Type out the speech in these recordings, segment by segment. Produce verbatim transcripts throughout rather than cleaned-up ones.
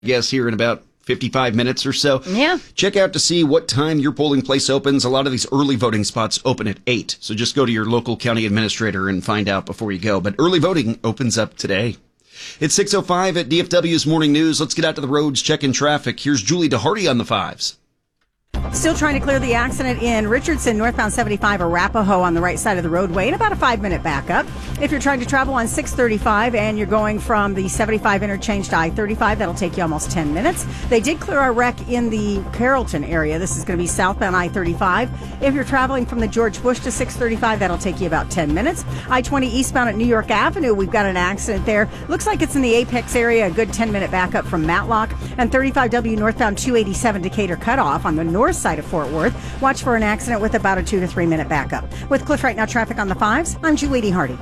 guess here in about fifty-five minutes or so. Yeah. Check out to see what time your polling place opens. A lot of these early voting spots open at eight. So just go to your local county administrator and find out before you go. But early voting opens up today. It's six oh five at D F W's Morning News. Let's get out to the roads, checking traffic. Here's Julie DeHardy on the fives. Still trying to clear the accident in Richardson, northbound seventy-five, Arapahoe on the right side of the roadway, and about a five-minute backup. If you're trying to travel on six thirty-five and you're going from the seventy-five interchange to I thirty-five, that'll take you almost ten minutes. They did clear a wreck in the Carrollton area. This is going to be southbound I thirty-five. If you're traveling from the George Bush to six thirty-five, that'll take you about ten minutes. I twenty eastbound at New York Avenue, we've got an accident there. Looks like it's in the Apex area, a good ten-minute backup from Matlock. And thirty-five W northbound two eighty-seven Decatur cutoff on the north side of Fort Worth. Watch for an accident with about a two to three minute backup. With Cliff Right Now traffic on the fives, I'm Julie DeHardy.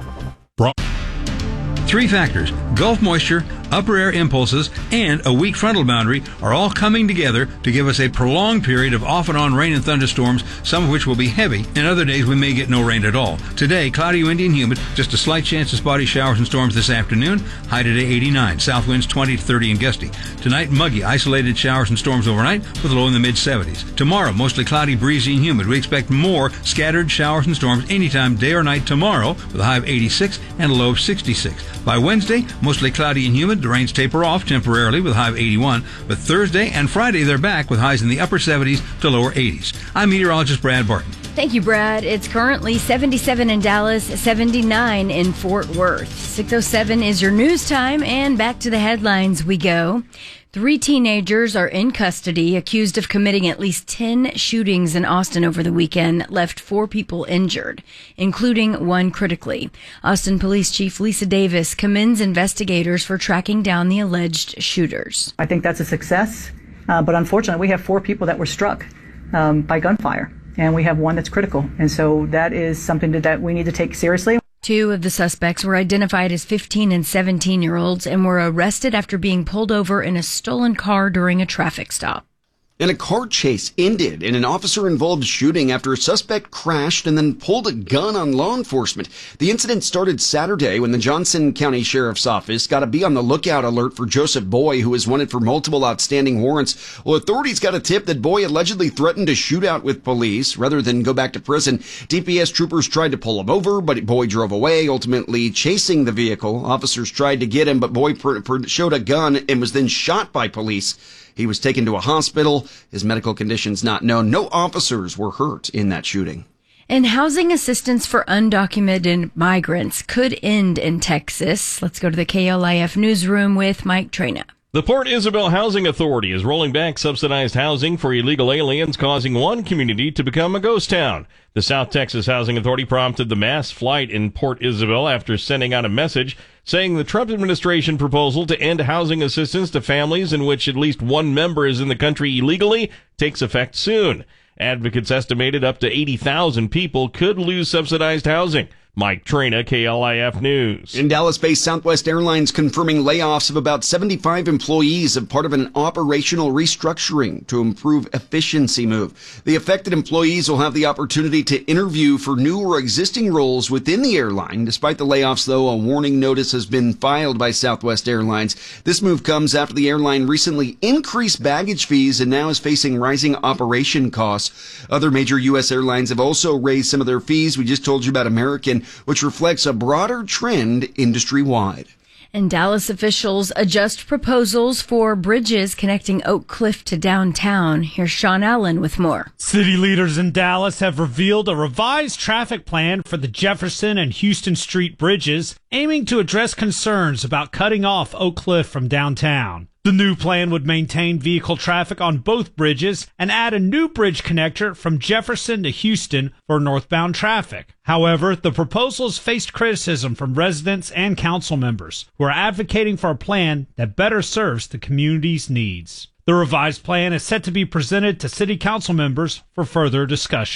Three factors, Gulf moisture, upper air impulses, and a weak frontal boundary are all coming together to give us a prolonged period of off and on rain and thunderstorms, some of which will be heavy, and other days we may get no rain at all. Today, cloudy, windy, and humid, just a slight chance of spotty showers and storms this afternoon, high today eighty-nine, south winds twenty to thirty and gusty. Tonight, muggy, isolated showers and storms overnight with a low in the mid seventies. Tomorrow, mostly cloudy, breezy, and humid. We expect more scattered showers and storms anytime, day or night tomorrow, with a high of eighty-six and a low of sixty-six. By Wednesday, mostly cloudy and humid. The rains taper off temporarily with a high of eighty-one. But Thursday and Friday, they're back with highs in the upper seventies to lower eighties. I'm meteorologist Brad Barton. Thank you, Brad. It's currently seventy-seven in Dallas, seventy-nine in Fort Worth. six oh seven is your news time, and back to the headlines we go. Three teenagers are in custody, accused of committing at least ten shootings in Austin over the weekend, left four people injured, including one critically. Austin Police Chief Lisa Davis commends investigators for tracking down the alleged shooters. I think that's a success, uh, but unfortunately we have four people that were struck um, by gunfire, and we have one that's critical. And so that is something that, that we need to take seriously. Two of the suspects were identified as fifteen and seventeen-year-olds and were arrested after being pulled over in a stolen car during a traffic stop. And a car chase ended in an officer-involved shooting after a suspect crashed and then pulled a gun on law enforcement. The incident started Saturday when the Johnson County Sheriff's Office got a be on the lookout alert for Joseph Boy, who is wanted for multiple outstanding warrants. Well, authorities got a tip that Boy allegedly threatened to shoot out with police rather than go back to prison. D P S troopers tried to pull him over, but Boy drove away, ultimately chasing the vehicle. Officers tried to get him, but Boy pr- pr- showed a gun and was then shot by police. He was taken to a hospital. His medical conditions not known. No officers were hurt in that shooting. And housing assistance for undocumented migrants could end in Texas. Let's go to the K L I F newsroom with Mike Trina. The Port Isabel Housing Authority is rolling back subsidized housing for illegal aliens, causing one community to become a ghost town. The South Texas Housing Authority prompted the mass flight in Port Isabel after sending out a message saying the Trump administration proposal to end housing assistance to families in which at least one member is in the country illegally takes effect soon. Advocates estimated up to eighty thousand people could lose subsidized housing. Mike Trina, K L I F News. In Dallas-based Southwest Airlines confirming layoffs of about seventy-five employees as part of an operational restructuring to improve efficiency move. The affected employees will have the opportunity to interview for new or existing roles within the airline. Despite the layoffs, though, a warning notice has been filed by Southwest Airlines. This move comes after the airline recently increased baggage fees and now is facing rising operation costs. Other major U S airlines have also raised some of their fees. We just told you about American, which reflects a broader trend industry-wide. And Dallas officials adjust proposals for bridges connecting Oak Cliff to downtown. Here's Sean Allen with more. City leaders in Dallas have revealed a revised traffic plan for the Jefferson and Houston Street bridges, aiming to address concerns about cutting off Oak Cliff from downtown. The new plan would maintain vehicle traffic on both bridges and add a new bridge connector from Jefferson to Houston for northbound traffic. However, the proposals faced criticism from residents and council members who are advocating for a plan that better serves the community's needs. The revised plan is set to be presented to city council members for further discussion.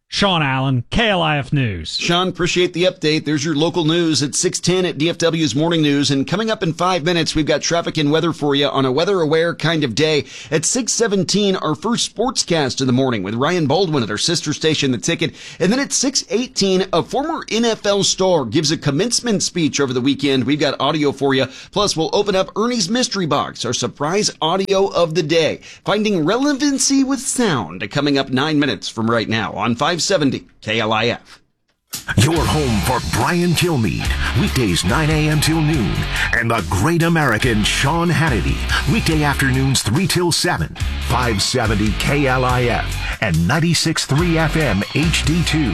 Sean Allen, K L I F News. Sean, appreciate the update. There's your local news at six ten at D F W's Morning News. And coming up in five minutes, we've got traffic and weather for you on a weather-aware kind of day. At six seventeen, our first sportscast of the morning with Ryan Baldwin at our sister station, The Ticket. And then at six eighteen, a former N F L star gives a commencement speech over the weekend. We've got audio for you. Plus, we'll open up Ernie's Mystery Box, our surprise audio of the day. Finding relevancy with sound coming up nine minutes from right now on five seventy K L I F. Your home for Brian Kilmeade, weekdays nine a.m. till noon, and the great American Sean Hannity, weekday afternoons three till seven, five seventy K L I F and ninety-six point three F M H D two.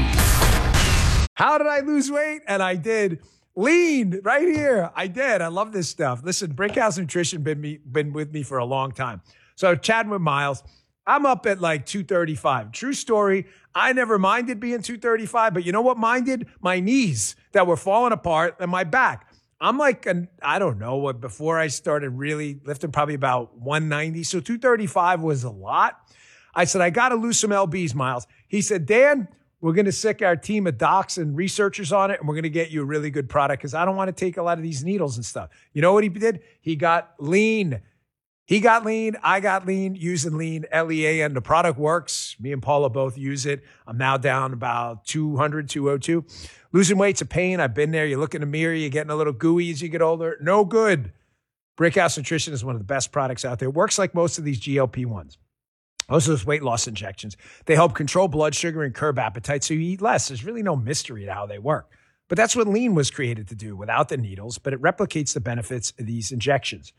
How did I lose weight? And I did. Lean right here. I did. I love this stuff. Listen, Brickhouse Nutrition been me been with me for a long time. So chatting with Miles, I'm up at like two thirty-five. True story. I never minded being two thirty-five, but you know what minded? My knees that were falling apart and my back. I'm like, an, I don't know what, before I started really lifting, probably about one ninety. So two thirty-five was a lot. I said, I got to lose some L Bs, Miles. He said, Dan, we're going to sick our team of docs and researchers on it, and we're going to get you a really good product because I don't want to take a lot of these needles and stuff. You know what he did? He got lean. He got lean. I got lean using lean, L E A N. The product works. Me and Paula both use it. I'm now down about two hundred, two oh two. Losing weight's a pain. I've been there. You look in the mirror. You're getting a little gooey as you get older. No good. Brickhouse Nutrition is one of the best products out there. It works like most of these G L P ones. Most of those weight loss injections. They help control blood sugar and curb appetite so you eat less. There's really no mystery to how they work. But that's what lean was created to do without the needles, but it replicates the benefits of these injections.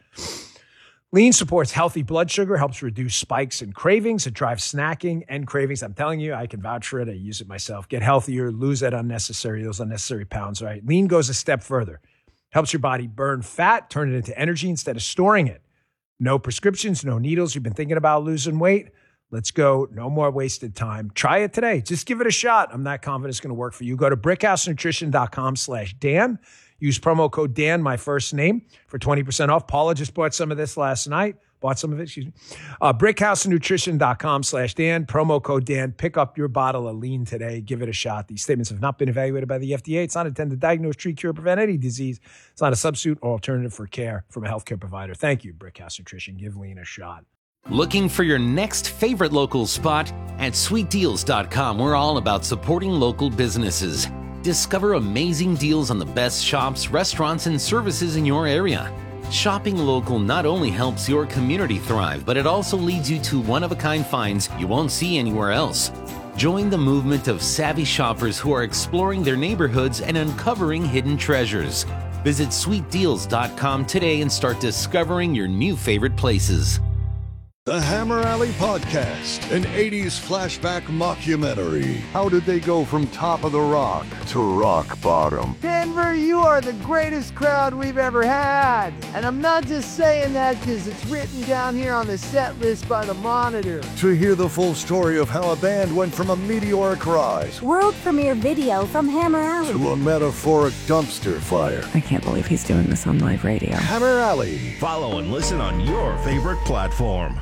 Lean supports healthy blood sugar, helps reduce spikes and cravings. It drives snacking and cravings. I'm telling you, I can vouch for it. I use it myself. Get healthier, lose that unnecessary, those unnecessary pounds, right? Lean goes a step further. Helps your body burn fat, turn it into energy instead of storing it. No prescriptions, no needles. You've been thinking about losing weight? Let's go. No more wasted time. Try it today. Just give it a shot. I'm not confident it's going to work for you. Go to brickhousenutrition.com slash Dan. Use promo code Dan, my first name, for twenty percent off. Paula just bought some of this last night. Bought some of it, excuse me. Uh, brickhousenutrition.com slash Dan. Promo code Dan. Pick up your bottle of lean today. Give it a shot. These statements have not been evaluated by the F D A. It's not intended to diagnose, treat, cure, prevent any disease. It's not a substitute or alternative for care from a healthcare provider. Thank you, Brickhouse Nutrition. Give lean a shot. Looking for your next favorite local spot? At sweet deals dot com, we're all about supporting local businesses. Discover amazing deals on the best shops, restaurants, and services in your area. Shopping local not only helps your community thrive, but it also leads you to one-of-a-kind finds you won't see anywhere else. Join the movement of savvy shoppers who are exploring their neighborhoods and uncovering hidden treasures. Visit sweet deals dot com today and start discovering your new favorite places. The Hammer Alley Podcast, an eighties flashback mockumentary. How did they go from top of the rock to rock bottom? Denver, you are the greatest crowd we've ever had. And I'm not just saying that because it's written down here on the set list by the Monitor. To hear the full story of how a band went from a meteoric rise, world premiere video from Hammer Alley, to a metaphoric dumpster fire. I can't believe he's doing this on live radio. Hammer Alley. Follow and listen on your favorite platform.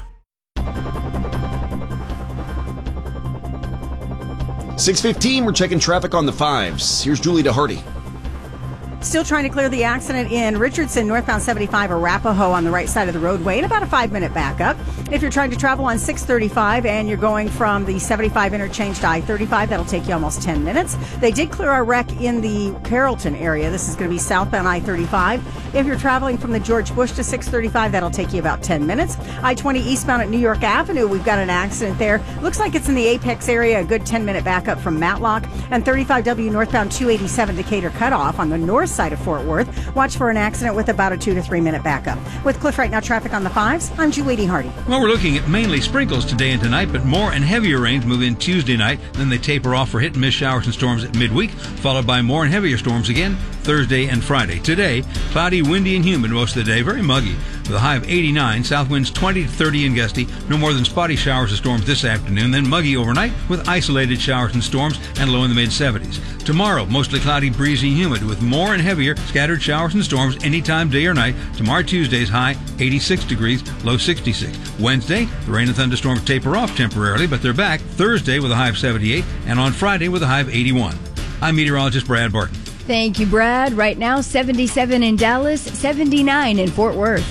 six fifteen, we're checking traffic on the fives. Here's Julie DeHardy. Still trying to clear the accident in Richardson, northbound seventy-five, Arapahoe on the right side of the roadway, and about a five-minute backup. If you're trying to travel on six thirty-five and you're going from the seventy-five interchange to I thirty-five, that'll take you almost ten minutes. They did clear our wreck in the Carrollton area. This is going to be southbound I thirty-five. If you're traveling from the George Bush to six thirty-five, that'll take you about ten minutes. I twenty eastbound at New York Avenue, we've got an accident there. Looks like it's in the Apex area, a good ten-minute backup from Matlock. And thirty-five W northbound two eighty-seven Decatur cutoff on the north side of Fort Worth. Watch for an accident with about a two to three minute backup. With Cliff Right Now traffic on the fives, I'm Julie DeHardy. Well, we're looking at mainly sprinkles today and tonight, but more and heavier rains move in Tuesday night. Then they taper off for hit and miss showers and storms at midweek, followed by more and heavier storms again Thursday and Friday. Today, cloudy Cloudy, windy, and humid most of the day. Very muggy with a high of eighty-nine. South winds twenty to thirty and gusty. No more than spotty showers or storms this afternoon. Then muggy overnight with isolated showers and storms and low in the mid-seventies. Tomorrow, mostly cloudy, breezy, and humid with more and heavier scattered showers and storms anytime, day or night. Tomorrow, Tuesday's high eighty-six degrees, low sixty-six. Wednesday, the rain and thunderstorms taper off temporarily, but they're back Thursday with a high of seventy-eight and on Friday with a high of eighty-one. I'm meteorologist Brad Barton. Thank you, Brad. Right now, seventy-seven in Dallas, seventy-nine in Fort Worth.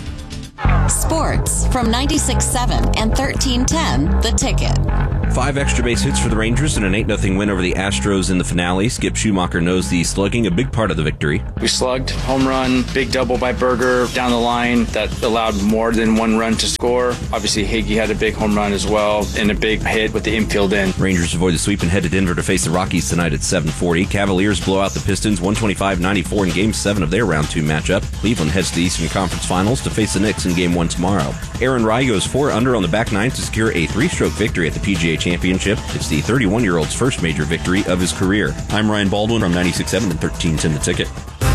Sports from ninety-six point seven and thirteen ten The Ticket. Five extra base hits for the Rangers and an eight nothing win over the Astros in the finale. Skip Schumacher knows the slugging a big part of the victory. We slugged, home run, big double by Berger down the line that allowed more than one run to score. Obviously, Higgy had a big home run as well and a big hit with the infield in. Rangers avoid the sweep and head to Denver to face the Rockies tonight at seven forty. Cavaliers blow out the Pistons one twenty-five ninety-four in Game seven of their Round two matchup. Cleveland heads to the Eastern Conference Finals to face the Knicks in Game one tomorrow. Aaron Rai goes four under on the back nine to secure a three-stroke victory at the P G A Championship. It's the thirty-one-year-old's first major victory of his career. I'm Ryan Baldwin from ninety-six point seven and thirteen ten The Ticket.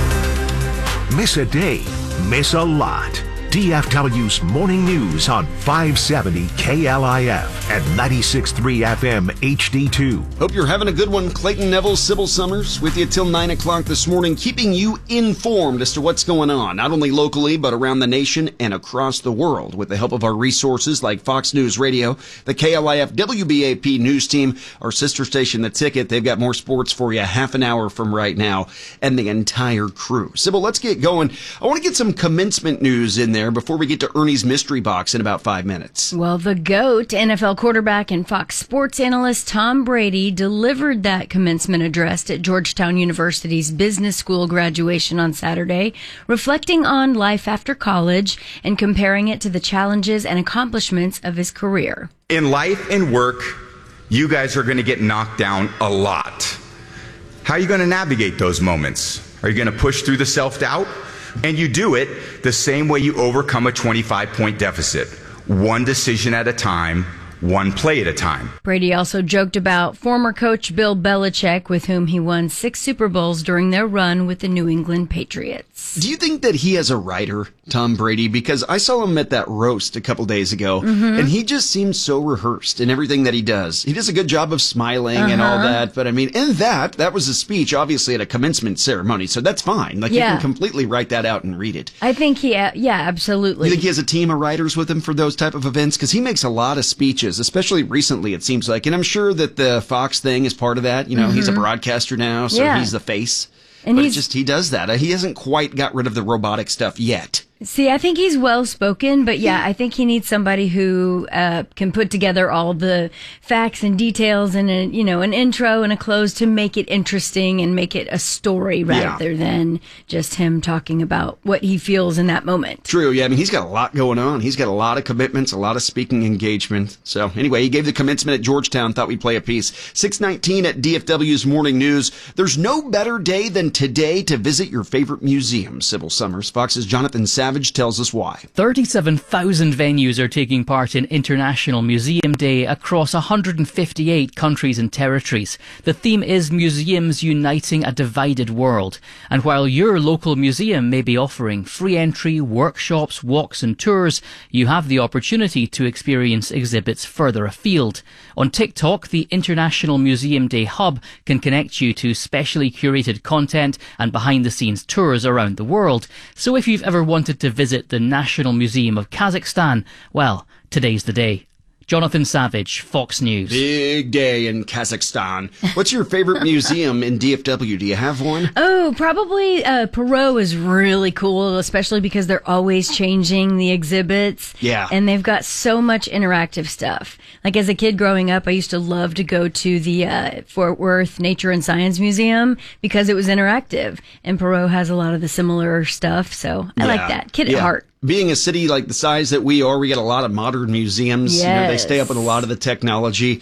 Miss a day, miss a lot. D F W's Morning News on five seventy K L I F and ninety-six point three F M H D two. Hope you're having a good one. Clayton Neville, Sybil Summers, with you till nine o'clock this morning, keeping you informed as to what's going on, not only locally, but around the nation and across the world, with the help of our resources like Fox News Radio, the K L I F W B A P news team, our sister station, The Ticket. They've got more sports for you half an hour from right now, and the entire crew. Sybil, let's get going. I want to get some commencement news in there before we get to Ernie's Mystery Box in about five minutes. Well, the GOAT, N F L quarterback and Fox Sports analyst Tom Brady delivered that commencement address at Georgetown University's business school graduation on Saturday, reflecting on life after college and comparing it to the challenges and accomplishments of his career. In life and work, you guys are going to get knocked down a lot. How are you going to navigate those moments? Are you going to push through the self-doubt? And you do it the same way you overcome a twenty-five point deficit. One decision at a time, one play at a time. Brady also joked about former coach Bill Belichick, with whom he won six Super Bowls during their run with the New England Patriots. Do you think that he has a writer, Tom Brady? Because I saw him at that roast a couple days ago, Mhm. and he just seems so rehearsed in everything that he does. He does a good job of smiling and all Uh-huh. that, but I mean, in that, that was a speech, obviously, at a commencement ceremony, so that's fine. Like, Yeah. you can completely write that out and read it. I think he, uh, yeah, absolutely. You think he has a team of writers with him for those type of events? Because he makes a lot of speeches, especially recently, it seems like. And I'm sure that the Fox thing is part of that. You know, he's a Mhm. broadcaster now, so Yeah. he's the face. And but he's- it just, he does that. He hasn't quite got rid of the robotic stuff yet. See, I think he's well spoken, but yeah, I think he needs somebody who uh, can put together all the facts and details and a, you know, an intro and a close to make it interesting and make it a story rather than just him talking about what he feels in that moment. True, yeah. I mean, he's got a lot going on. He's got a lot of commitments, a lot of speaking engagement. So anyway, he gave the commencement at Georgetown. Thought we'd play a piece. six nineteen at D F W's Morning News. There's no better day than today to visit your favorite museum, Sybil Summers. Fox's Jonathan Savage tells us why. thirty-seven thousand venues are taking part in International Museum Day across one hundred fifty-eight countries and territories. The theme is Museums Uniting a Divided World. And while your local museum may be offering free entry, workshops, walks and tours, you have the opportunity to experience exhibits further afield. On TikTok, the International Museum Day Hub can connect you to specially curated content and behind-the-scenes tours around the world. So if you've ever wanted to visit the National Museum of Kazakhstan, well, today's the day. Jonathan Savage, Fox News. Big day in Kazakhstan. What's your favorite museum in D F W? Do you have one? Oh, probably uh, Perot is really cool, especially because they're always changing the exhibits. Yeah. And they've got so much interactive stuff. Like as a kid growing up, I used to love to go to the uh, Fort Worth Nature and Science Museum because it was interactive. And Perot has a lot of the similar stuff, so I like Yeah. that. Kid Yeah. at heart. Being a city like the size that we are, we got a lot of modern museums. You know, they Yes. stay up with a lot of the technology.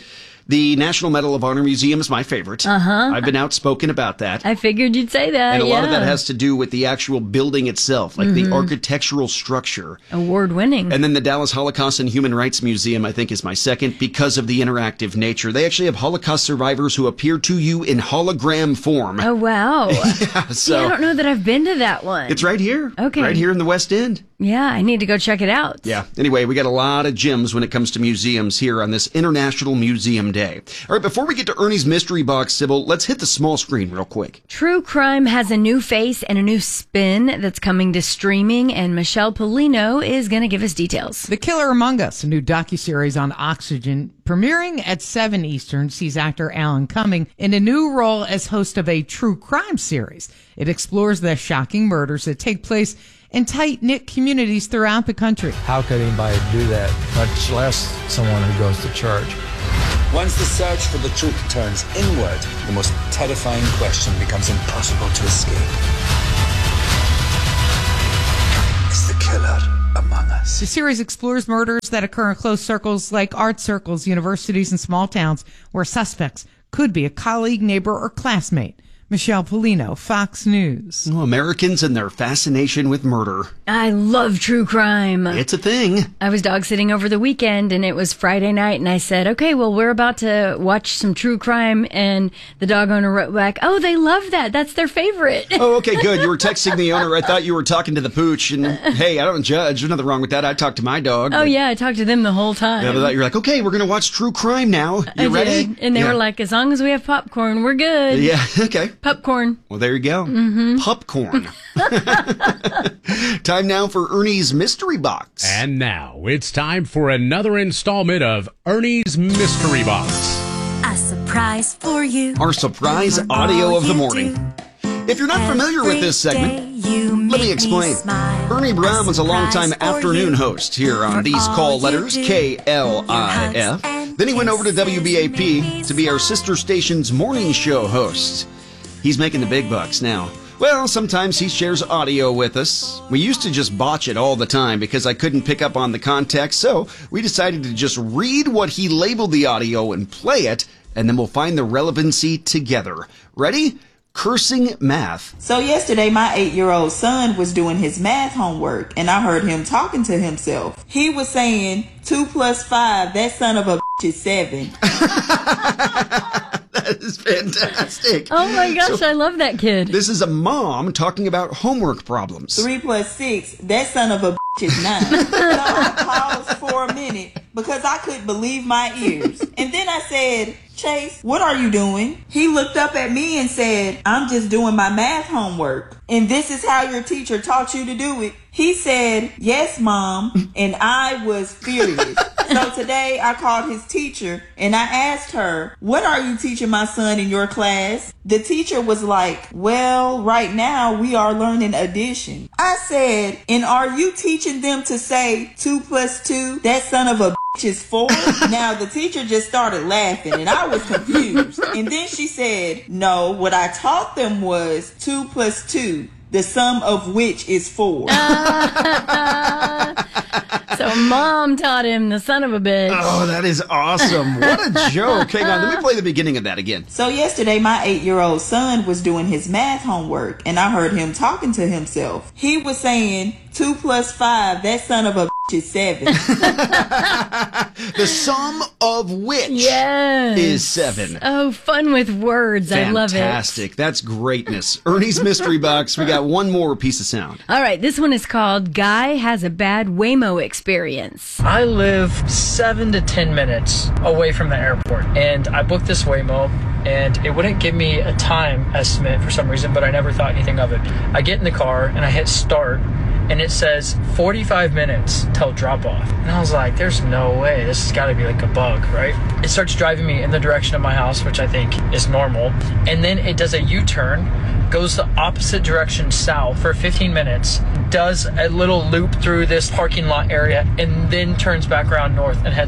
The National Medal of Honor Museum is my favorite. Uh-huh. I've been outspoken about that. I figured you'd say that, And a yeah. lot of that has to do with the actual building itself, like the Mhm. architectural structure. Award-winning. And then the Dallas Holocaust and Human Rights Museum, I think, is my second because of the interactive nature. They actually have Holocaust survivors who appear to you in hologram form. Oh, wow. yeah, See, so I don't know that I've been to that one. it's right here. Okay. Right here in the West End. Yeah, I need to go check it out. Yeah. Anyway, we got a lot of gems when it comes to museums here on this International Museum Day. All right, before we get to Ernie's Mystery Box, Sybil, let's hit the small screen real quick. True crime has a new face and a new spin that's coming to streaming, and Michelle Polino is going to give us details. The Killer Among Us, a new docuseries on Oxygen, premiering at seven Eastern, sees actor Alan Cumming in a new role as host of a true crime series. It explores the shocking murders that take place in tight-knit communities throughout the country. How could anybody do that, much less someone who goes to church? Once the search for the truth turns inward, the most terrifying question becomes impossible to escape. Is the killer among us? The series explores murders that occur in close circles like art circles, universities, and small towns where suspects could be a colleague, neighbor, or classmate. Michelle Polino, Fox News. Oh, Americans and their fascination with murder. I love true crime. It's a thing. I was dog sitting over the weekend, and it was Friday night, and I said, okay, well, we're about to watch some true crime, and the dog owner wrote back, oh, they love that. That's their favorite. Oh, okay, good. You were texting the owner. I thought you were talking to the pooch, and hey, I don't judge. There's nothing wrong with that. I talked to my dog. Oh, yeah, I talked to them the whole time. Yeah, but you're like, okay, we're going to watch true crime now. You I ready? did. And they Yeah. were like, as long as we have popcorn, we're good. Yeah, okay. Popcorn. Well, there you go. Mm-hmm. Popcorn. Time now for Ernie's Mystery Box. And now it's time for another installment of Ernie's Mystery Box. A surprise for you. Our surprise audio of the morning. If you're not familiar with this segment, let me explain. Ernie Brown was a longtime afternoon host here on these call letters, K L I F. Then he went over to W B A P to be our sister station's morning show host. He's making the big bucks now. Well, sometimes he shares audio with us. We used to just botch it all the time because I couldn't pick up on the context, so we decided to just read what he labeled the audio and play it, and then we'll find the relevancy together. Ready? Cursing math. So yesterday, my eight-year-old son was doing his math homework, and I heard him talking to himself. He was saying, two plus five, that son of a bitch is seven. That is fantastic. Oh my gosh, So, I love that kid. This is a mom talking about homework problems. Three plus six, that son of a bitch is nine. So I paused for a minute because I couldn't believe my ears. And then I said, Chase, what are you doing? He looked up at me and said, I'm just doing my math homework. And this is how your teacher taught you to do it. He said, yes, Mom. And I was furious. So today I called his teacher and I asked her, what are you teaching my son in your class? The teacher was like, well, right now we are learning addition. I said, and are you teaching them to say two plus two, that son of a bitch is four? Now the teacher just started laughing and I was confused. And then she said, no, what I taught them was two plus two, the sum of which is four. So mom taught him, the son of a bitch. Oh, that is awesome. What a joke. Hang on, let me play the beginning of that again. So yesterday, my eight-year-old son was doing his math homework, and I heard him talking to himself. He was saying, two plus five, that son of a bitch is seven. The sum of which Yes. is seven. Oh, fun with words. I love it. Fantastic. That's greatness. Ernie's Mystery Box. We got one more piece of sound. All right, this one is called Guy Has a Bad Waymo Experience. I live seven to ten minutes away from the airport, and I booked this Waymo, and it wouldn't give me a time estimate for some reason, but I never thought anything of it. I get in the car, and I hit start, and it says forty-five minutes till drop off. And I was like, there's no way. This has got to be like a bug, right? It starts driving me in the direction of my house, which I think is normal. And then it does a U-turn, goes the opposite direction south for fifteen minutes, does a little loop through this parking lot area, and then turns back around north and heads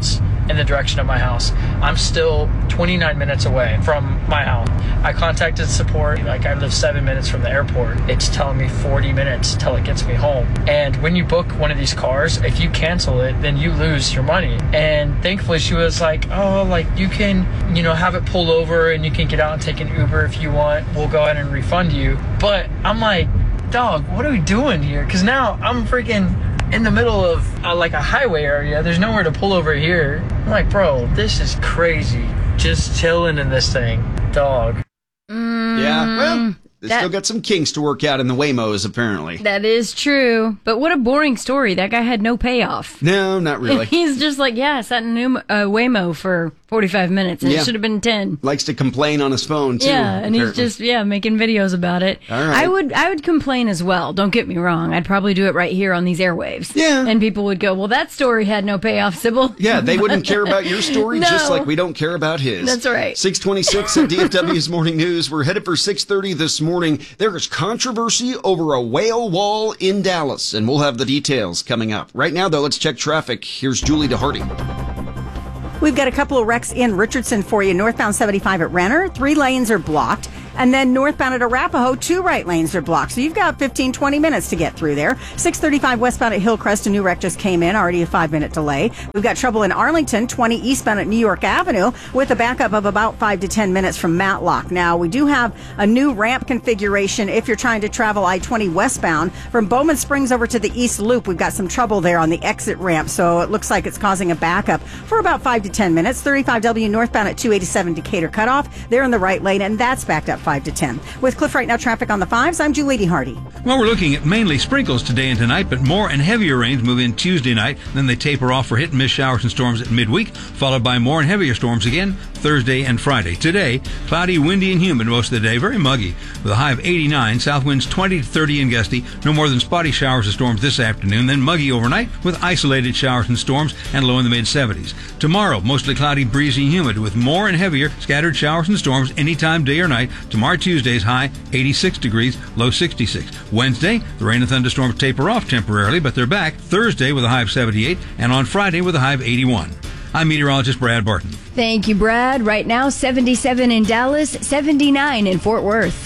in the direction of my house. I'm still twenty-nine minutes away from my house. I contacted support. Like, I live seven minutes from the airport. It's telling me forty minutes till it gets me home. And when you book one of these cars, if you cancel it, then you lose your money. And thankfully she was like, oh, like you can, you know, have it pulled over and you can get out and take an Uber if you want. We'll go ahead and refund you. But I'm like, dog, what are we doing here? Because now I'm freaking in the middle of uh, like a highway area. There's nowhere to pull over here. I'm like, bro, this is crazy. Just chilling in this thing. Dog. Mm, Yeah, well, they that- still got some kinks to work out in the Waymos, apparently. That is true. But what a boring story. That guy had no payoff. No, not really. He's just like, yeah, I sat in a uh, Waymo for forty-five minutes, and Yeah. it should have been ten. Likes to complain on his phone, too. Yeah, and he's apparently. just, yeah, making videos about it. All right. I would I would complain as well. Don't get me wrong. I'd probably do it right here on these airwaves. Yeah. And people would go, well, that story had no payoff, Sybil. Yeah, they wouldn't care about your story No. just like we don't care about his. That's right. six twenty-six at D F W's Morning News. We're headed for six thirty this morning. There is controversy over a whale wall in Dallas, and we'll have the details coming up. Right now, though, let's check traffic. Here's Julie DeHardy. We've got a couple of wrecks in Richardson for you. Northbound seventy-five at Renner, three lanes are blocked. And then northbound at Arapahoe, two right lanes are blocked. So you've got fifteen, twenty minutes to get through there. six thirty-five westbound at Hillcrest, a new wreck just came in, already a five-minute delay. We've got trouble in Arlington, twenty eastbound at New York Avenue, with a backup of about five to ten minutes from Matlock. Now, we do have a new ramp configuration if you're trying to travel I twenty westbound. From Bowman Springs over to the East Loop, we've got some trouble there on the exit ramp. So it looks like it's causing a backup for about five to ten minutes. thirty-five W northbound at two eighty-seven Decatur cutoff. They're in the right lane, and that's backed up five to ten. With Cliff Right Now traffic on the fives, I'm Julie Hardy. Well, we're looking at mainly sprinkles today and tonight, but more and heavier rains move in Tuesday night. Then they taper off for hit and miss showers and storms at midweek, followed by more and heavier storms again Thursday and Friday. Today, cloudy, windy, and humid most of the day, very muggy, with a high of eighty-nine, south winds twenty to thirty and gusty, no more than spotty showers and storms this afternoon, then muggy overnight with isolated showers and storms and low in the mid-seventies. Tomorrow, mostly cloudy, breezy, and humid, with more and heavier scattered showers and storms anytime, day or night. Tomorrow, Tuesday's high eighty-six degrees, low sixty-six. Wednesday, the rain and thunderstorms taper off temporarily, but they're back Thursday with a high of seventy-eight, and on Friday with a high of eighty-one. I'm meteorologist Brad Barton. Thank you, Brad. Right now, seventy-seven in Dallas, seventy-nine in Fort Worth.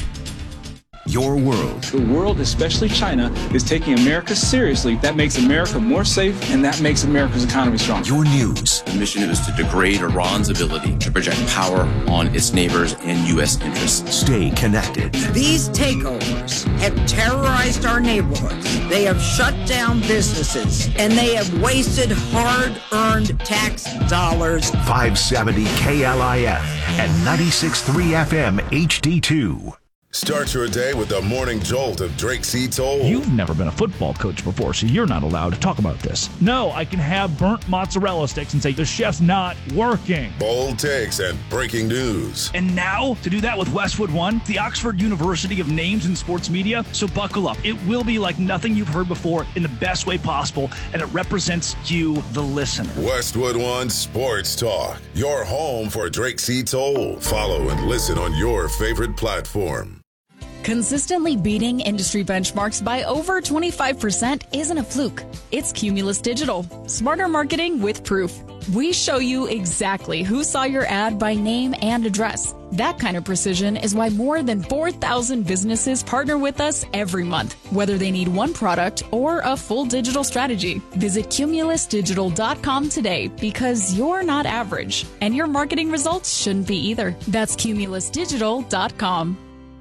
Your world. The world, especially China, is taking America seriously. That makes America more safe, and that makes America's economy strong. Your news. The mission is to degrade Iran's ability to project power on its neighbors and U S interests. Stay connected. These takeovers have terrorized our neighborhoods. They have shut down businesses, and they have wasted hard-earned tax dollars. five seventy K L I F and ninety-six point three F M H D two. Start your day with the morning jolt of Drake C. Toll. You've never been a football coach before, so you're not allowed to talk about this. No, I can have burnt mozzarella sticks and say, the chef's not working. Bold takes and breaking news. And now, to do that with Westwood One, the Oxford University of names in sports media, so buckle up. It will be like nothing you've heard before in the best way possible, and it represents you, the listener. Westwood One Sports Talk, your home for Drake C. Toll. Follow and listen on your favorite platform. Consistently beating industry benchmarks by over twenty-five percent isn't a fluke. It's Cumulus Digital. Smarter marketing with proof. We show you exactly who saw your ad by name and address. That kind of precision is why more than four thousand businesses partner with us every month, whether they need one product or a full digital strategy. Visit cumulus digital dot com today, because you're not average, and your marketing results shouldn't be either. That's cumulus digital dot com.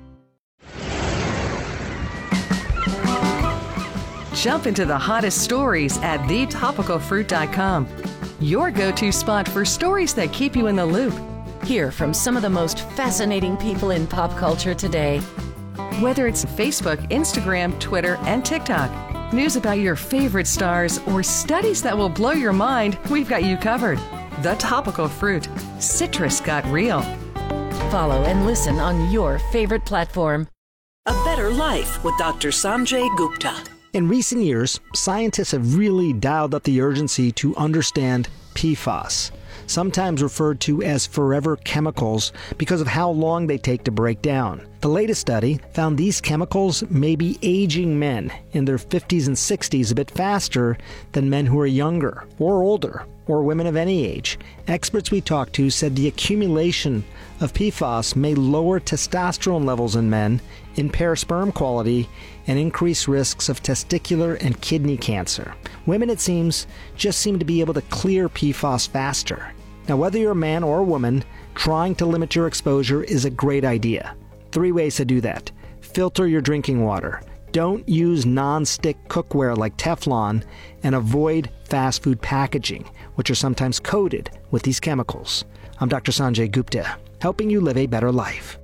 Jump into the hottest stories at the topical fruit dot com. Your go-to spot for stories that keep you in the loop. Hear from some of the most fascinating people in pop culture today. Whether it's Facebook, Instagram, Twitter, and TikTok, news about your favorite stars, or studies that will blow your mind, we've got you covered. The Topical Fruit. Citrus got real. Follow and listen on your favorite platform. A Better Life with Doctor Sanjay Gupta. In recent years, scientists have really dialed up the urgency to understand P FAS, sometimes referred to as forever chemicals because of how long they take to break down. The latest study found these chemicals may be aging men in their fifties and sixties a bit faster than men who are younger or older or women of any age. Experts we talked to said the accumulation of P FAS may lower testosterone levels in men, impair sperm quality, and increase risks of testicular and kidney cancer. Women, it seems, just seem to be able to clear P FAS faster. Now, whether you're a man or a woman, trying to limit your exposure is a great idea. Three ways to do that. Filter your drinking water. Don't use non-stick cookware like Teflon, and avoid fast food packaging, which are sometimes coated with these chemicals. I'm Doctor Sanjay Gupta, helping you live a better life.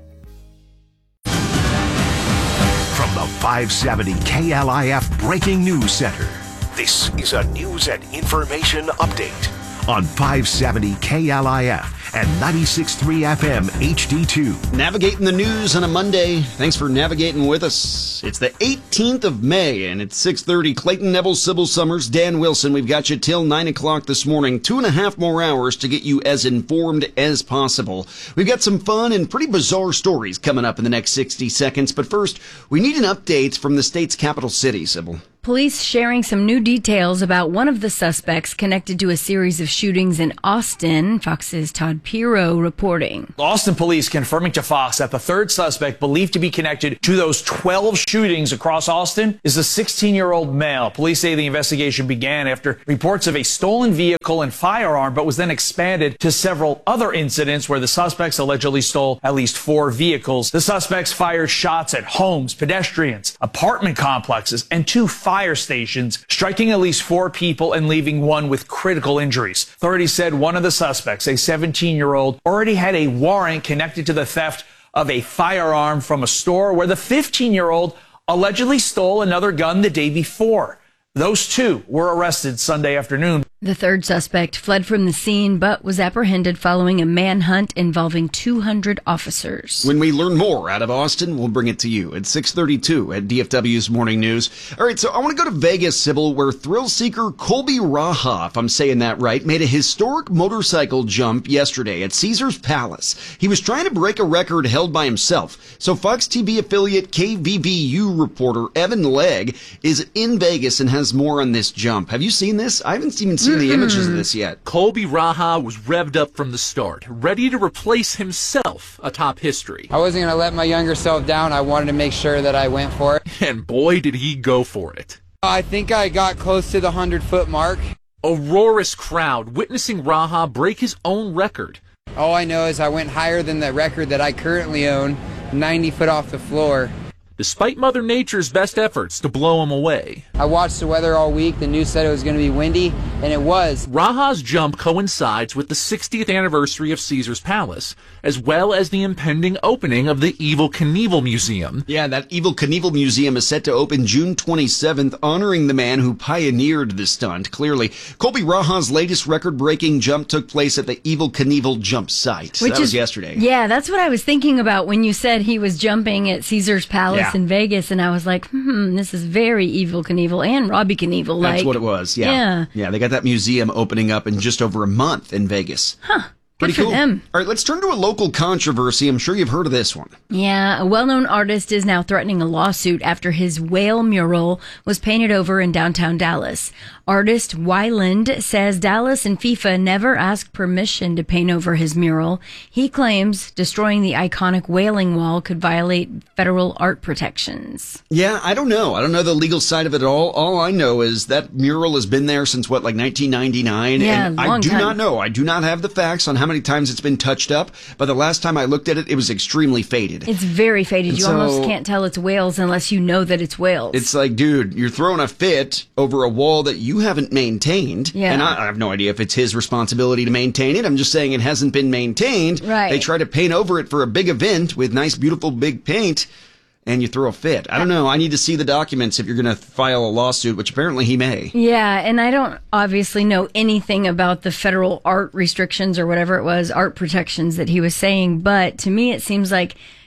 From the five seventy K L I F Breaking News Center, this is a news and information update on five seventy K L I F and ninety-six point three F M H D two. Navigating the news on a Monday. Thanks for navigating with us. It's the eighteenth of May, and it's six thirty. Clayton Neville, Sybil Summers, Dan Wilson. We've got you till nine o'clock this morning. Two and a half more hours to get you as informed as possible. We've got some fun and pretty bizarre stories coming up in the next sixty seconds. But first, we need an update from the state's capital city, Sybil. Police sharing some new details about one of the suspects connected to a series of shootings in Austin. Fox's Todd Pirro reporting. Austin police confirming to Fox that the third suspect believed to be connected to those twelve shootings across Austin is a sixteen-year-old male. Police say the investigation began after reports of a stolen vehicle and firearm, but was then expanded to several other incidents where the suspects allegedly stole at least four vehicles. The suspects fired shots at homes, pedestrians, apartment complexes, and two fire fire stations, striking at least four people and leaving one with critical injuries. Authorities said one of the suspects, a seventeen-year-old, already had a warrant connected to the theft of a firearm from a store where the fifteen-year-old allegedly stole another gun the day before. Those two were arrested Sunday afternoon. The third suspect fled from the scene but was apprehended following a manhunt involving two hundred officers. When we learn more out of Austin, we'll bring it to you at six thirty-two at D F W's Morning News. All right, so I want to go to Vegas, Sybil, where thrill seeker Colby Raha, if I'm saying that right, made a historic motorcycle jump yesterday at Caesars Palace. He was trying to break a record held by himself. So Fox T V affiliate K V V U reporter Evan Legg is in Vegas and has more on this jump. Have you seen this? I haven't even seen the images of this yet. Colby Raha was revved up from the start, ready to replace himself atop history. I wasn't going to let my younger self down. I wanted to make sure that I went for it. And boy, did he go for it. I think I got close to the hundred-foot mark. A roarous crowd witnessing Raha break his own record. All I know is I went higher than the record that I currently own, ninety foot off the floor. Despite Mother Nature's best efforts to blow him away. I watched the weather all week. The news said it was going to be windy, and it was. Raha's jump coincides with the sixtieth anniversary of Caesars Palace, as well as the impending opening of the Evel Knievel Museum. Yeah, that Evel Knievel Museum is set to open June twenty-seventh, honoring the man who pioneered the stunt. Clearly, Colby Raha's latest record-breaking jump took place at the Evel Knievel jump site. Which that is, was yesterday. Yeah, that's what I was thinking about when you said he was jumping at Caesars Palace. Yeah. In Vegas, and I was like, hmm, this is very Evel Knievel and Robbie Knievel. That's like, what it was, yeah. yeah. Yeah, they got that museum opening up in just over a month in Vegas. Huh. Pretty Good for cool. them. All right, let's turn to a local controversy. I'm sure you've heard of this one. Yeah, a well-known artist is now threatening a lawsuit after his whale mural was painted over in downtown Dallas. Artist Wyland says Dallas and FIFA never asked permission to paint over his mural. He claims destroying the iconic whaling wall could violate federal art protections. Yeah, I don't know. I don't know the legal side of it all. All I know is that mural has been there since, what, like nineteen ninety-nine? Yeah, and long I do time. not know. I do not have the facts on how many times it's been touched up, but the last time I looked at it, it was extremely faded. It's very faded. And you so, almost can't tell it's whales unless you know that it's whales. It's like, dude, you're throwing a fit over a wall that you haven't maintained. Yeah. And I, I have no idea if it's his responsibility to maintain it. I'm just saying it hasn't been maintained. Right. They try to paint over it for a big event with nice, beautiful, big paint, and you throw a fit. I don't know. I need to see the documents if you're going to file a lawsuit, which apparently he may. Yeah, and I don't obviously know anything about the federal art restrictions or whatever it was, art protections that he was saying, but to me it seems like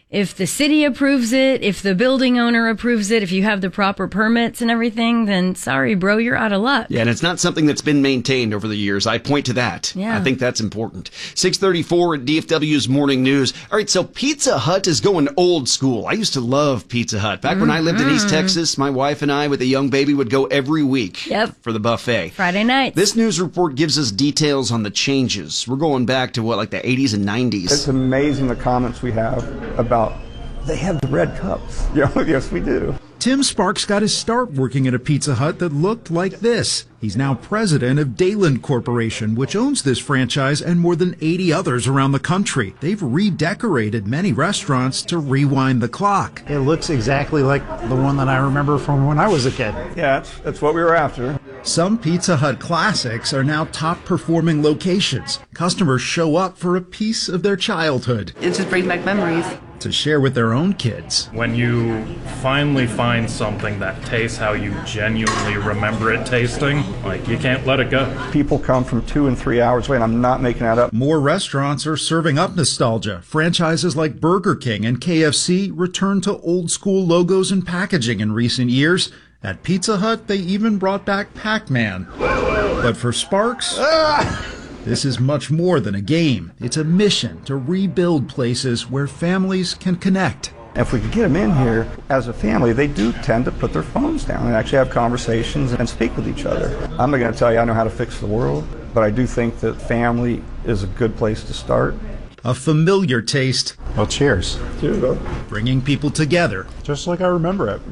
if the city approves it, if the building owner approves it, if you have the proper permits and everything, then sorry, bro, you're out of luck. Yeah, and it's not something that's been maintained over the years. I point to that. Yeah. I think that's important. six thirty-four at D F W's Morning News. All right, so Pizza Hut is going old school. I used to love Pizza Hut. Back mm-hmm. when I lived in East Texas, my wife and I, with a young baby, would go every week yep. for the buffet. Friday nights. This news report gives us details on the changes. We're going back to, what, like the eighties and nineties. It's amazing the comments we have about they have the red cups. Yeah, yes, we do. Tim Sparks got his start working at a Pizza Hut that looked like this. He's now president of Dayland Corporation, which owns this franchise and more than eighty others around the country. They've redecorated many restaurants to rewind the clock. It looks exactly like the one that I remember from when I was a kid. Yeah, that's, that's what we were after. Some Pizza Hut classics are now top-performing locations. Customers show up for a piece of their childhood. It just brings back memories. To share with their own kids. When you finally find something that tastes how you genuinely remember it tasting, like, you can't let it go. People come from two and three hours away, and I'm not making that up. More restaurants are serving up nostalgia. Franchises like Burger King and K F C return to old-school logos and packaging in recent years. At Pizza Hut, they even brought back Pac-Man. But for Sparks... Ah! This is much more than a game. It's a mission to rebuild places where families can connect. If we could get them in here as a family, they do tend to put their phones down and actually have conversations and speak with each other. I'm not going to tell you I know how to fix the world, but I do think that family is a good place to start. A familiar taste. Well, cheers. Cheers, bro. Bringing people together. Just like I remember it.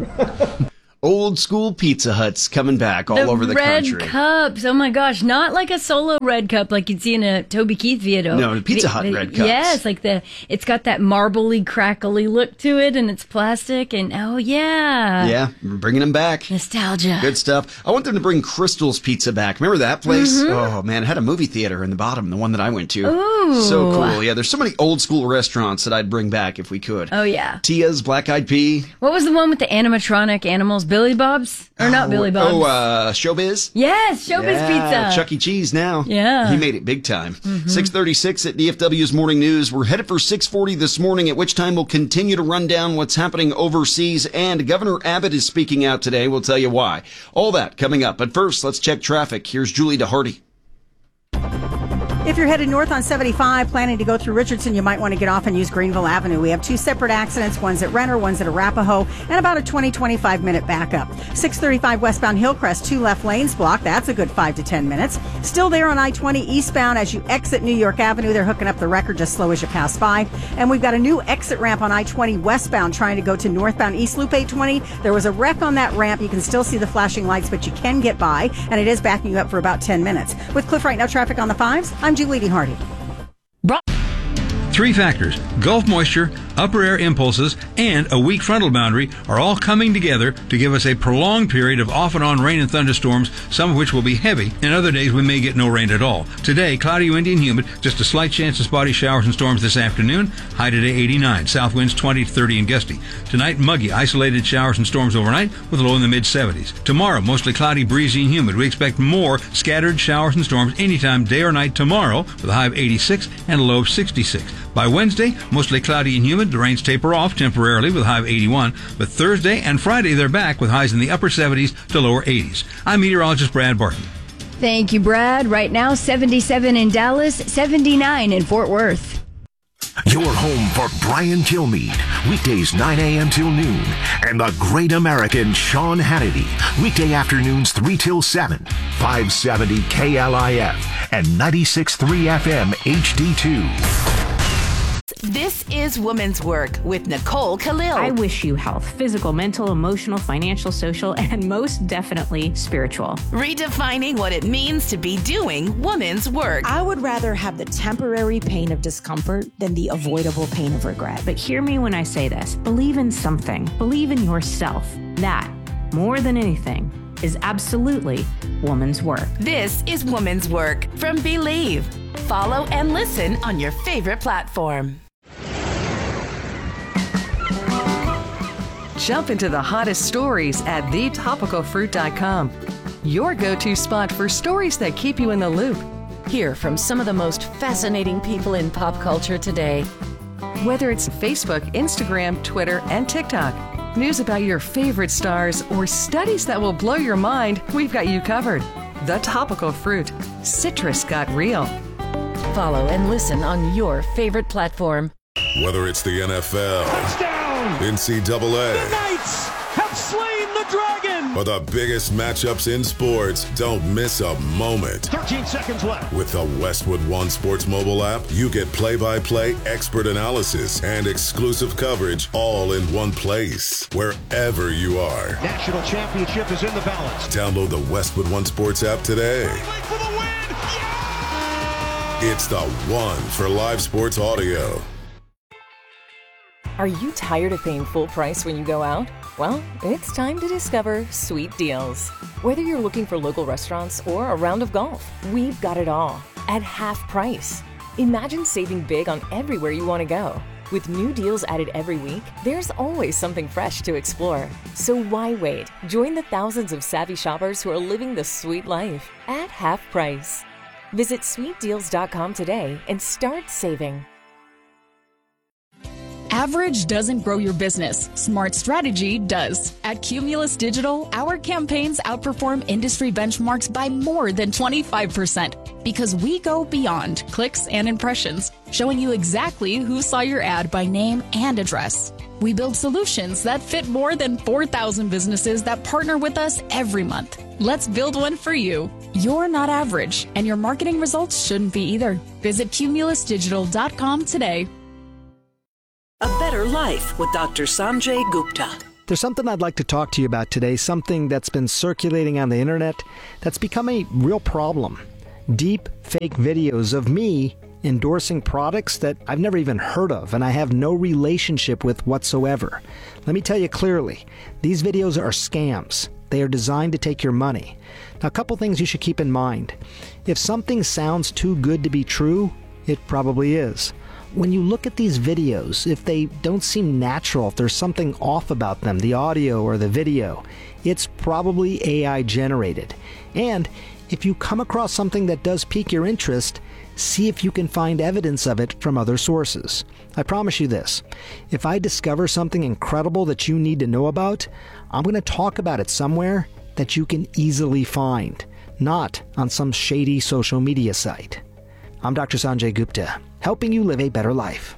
Old school Pizza Huts coming back all the over the country. Red cups. Oh my gosh. Not like a solo red cup like you'd see in a Toby Keith video. No, the Pizza Hut the, red cups. Yes, like the, it's got that marbly, crackly look to it and it's plastic and oh yeah. Yeah, we're bringing them back. Nostalgia. Good stuff. I want them to bring Crystal's Pizza back. Remember that place? Mm-hmm. Oh man, it had a movie theater in the bottom, the one that I went to. Ooh. So cool. Yeah, there's so many old school restaurants that I'd bring back if we could. Oh yeah. Tia's, Black Eyed Pea. What was the one with the animatronic animals? Billy Bob's? Or not oh, Billy Bob's. Oh, uh, Showbiz? Yes, Showbiz yeah, Pizza. Chuck E. Cheese now. Yeah. He made it big time. Mm-hmm. six thirty-six at D F W's Morning News. We're headed for six forty this morning, at which time we'll continue to run down what's happening overseas. And Governor Abbott is speaking out today. We'll tell you why. All that coming up. But first, let's check traffic. Here's Julie DeHardy. If you're headed north on seventy-five, planning to go through Richardson, you might want to get off and use Greenville Avenue. We have two separate accidents, one's at Renner, one's at Arapahoe, and about a twenty, twenty-five minute backup. six thirty-five westbound Hillcrest, two left lanes blocked. That's a good five to ten minutes. Still there on I twenty eastbound as you exit New York Avenue. They're hooking up the record just slow as you pass by. And we've got a new exit ramp on I twenty westbound trying to go to northbound East Loop eight twenty. There was a wreck on that ramp. You can still see the flashing lights, but you can get by, and it is backing you up for about ten minutes. With Cliff Right Now traffic on the fives, I'm Julie DeHardy. Three factors, Gulf moisture, upper air impulses, and a weak frontal boundary are all coming together to give us a prolonged period of off and on rain and thunderstorms, some of which will be heavy, and other days we may get no rain at all. Today, cloudy, windy, and humid, just a slight chance of spotty showers and storms this afternoon, high today eighty-nine, south winds twenty to thirty and gusty. Tonight, muggy, isolated showers and storms overnight with a low in the mid seventies. Tomorrow, mostly cloudy, breezy, and humid. We expect more scattered showers and storms anytime, day or night tomorrow, with a high of eighty-six and a low of sixty-six. By Wednesday, mostly cloudy and humid. The rains taper off temporarily with a high of eighty-one. But Thursday and Friday, they're back with highs in the upper seventies to lower eighties. I'm meteorologist Brad Barton. Thank you, Brad. Right now, seventy-seven in Dallas, seventy-nine in Fort Worth. Your home for Brian Kilmeade. Weekdays nine a.m. till noon. And the great American Sean Hannity. Weekday afternoons three till seven. five seventy K L I F and ninety-six point three F M H D two. This is Women's Work with Nicole Khalil. I wish you health, physical, mental, emotional, financial, social, and most definitely spiritual. Redefining what it means to be doing women's work. I would rather have the temporary pain of discomfort than the avoidable pain of regret. But hear me when I say this. Believe in something. Believe in yourself. That, more than anything, is absolutely woman's work. This is Woman's Work from Believe. Follow and listen on your favorite platform. Jump into the hottest stories at the topical fruit dot com. Your go-to spot for stories that keep you in the loop. Hear from some of the most fascinating people in pop culture today. Whether it's Facebook, Instagram, Twitter, and TikTok, news about your favorite stars, or studies that will blow your mind, we've got you covered. The Topical Fruit. Citrus got real. Follow and listen on your favorite platform. Whether it's the N F L, touchdown, N C double A, the Knights have slain the dragon, or the biggest matchups in sports, don't miss a moment. thirteen seconds left. With the Westwood One Sports mobile app, you get play-by-play expert analysis and exclusive coverage all in one place, wherever you are. National championship is in the balance. Download the Westwood One Sports app today. For the win! Yeah! It's the one for live sports audio. Are you tired of paying full price when you go out? Well, it's time to discover Sweet Deals. Whether you're looking for local restaurants or a round of golf, we've got it all at half price. Imagine saving big on everywhere you want to go. With new deals added every week, there's always something fresh to explore. So why wait? Join the thousands of savvy shoppers who are living the sweet life at half price. Visit sweet deals dot com today and start saving. Average doesn't grow your business. Smart strategy does. At Cumulus Digital, our campaigns outperform industry benchmarks by more than twenty-five percent because we go beyond clicks and impressions, showing you exactly who saw your ad by name and address. We build solutions that fit more than four thousand businesses that partner with us every month. Let's build one for you. You're not average, and your marketing results shouldn't be either. Visit cumulus digital dot com today. A Better Life with Doctor Sanjay Gupta. There's something I'd like to talk to you about today, something that's been circulating on the internet that's become a real problem. Deep fake videos of me endorsing products that I've never even heard of and I have no relationship with whatsoever. Let me tell you clearly, these videos are scams. They are designed to take your money. Now, a couple things you should keep in mind. If something sounds too good to be true, it probably is. When you look at these videos, if they don't seem natural, if there's something off about them, the audio or the video, it's probably A I generated. And if you come across something that does pique your interest, see if you can find evidence of it from other sources. I promise you this, if I discover something incredible that you need to know about, I'm going to talk about it somewhere that you can easily find, not on some shady social media site. I'm Doctor Sanjay Gupta, helping you live a better life.